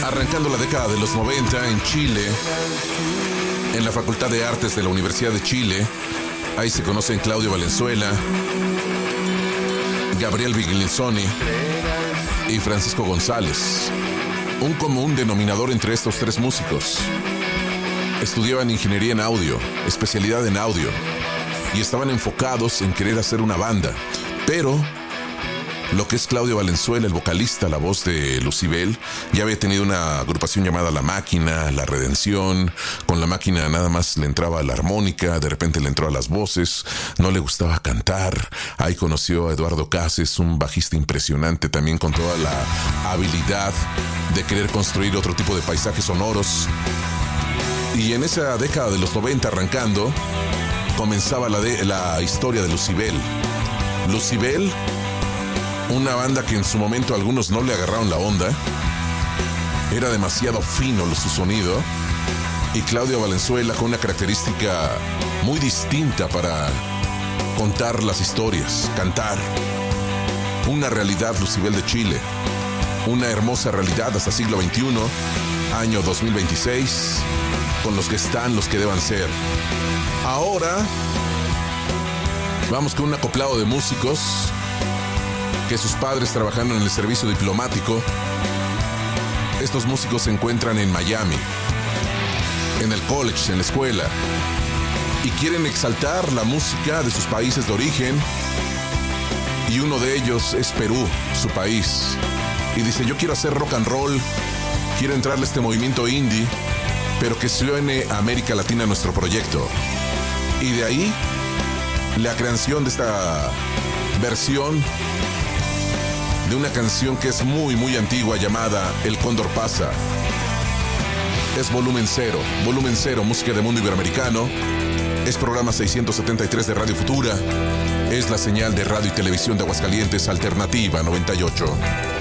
Arrancando la década de los 90 en Chile, en la Facultad de Artes de la Universidad de Chile, ahí se conocen Claudio Valenzuela, Gabriel Viglinsoni y Francisco González. Un común denominador entre estos tres músicos: estudiaban ingeniería en audio, especialidad en audio, y estaban enfocados en querer hacer una banda. Pero lo que es Claudio Valenzuela, el vocalista, la voz de Lucybell, ya había tenido una agrupación llamada La Máquina, La Redención. Con La Máquina nada más le entraba a la armónica, de repente le entró a las voces, no le gustaba cantar. Ahí conoció a Eduardo Cases, un bajista impresionante también, con toda la habilidad de querer construir otro tipo de paisajes sonoros. Y en esa década de los 90 arrancando, comenzaba la historia de Lucybell. Lucybell, una banda que en su momento algunos no le agarraron la onda. Era demasiado fino su sonido. Y Claudio Valenzuela con una característica muy distinta para contar las historias, cantar. Una realidad Lucybell de Chile. Una hermosa realidad hasta siglo XXI, año 2026, con los que están, los que deban ser. Ahora vamos con un acoplado de músicos que sus padres trabajando en el servicio diplomático. Estos músicos se encuentran en Miami, en el college, en la escuela, y quieren exaltar la música de sus países de origen. Y uno de ellos es Perú, su país. Y dice: yo quiero hacer rock and roll, quiero entrarle a este movimiento indie, pero que suene a América Latina nuestro proyecto. Y de ahí la creación de esta versión de una canción que es muy, muy antigua, llamada El Cóndor Pasa. Es volumen cero, música de mundo iberoamericano. Es programa 673 de Radio Futura. Es la señal de radio y televisión de Aguascalientes, Alternativa 98.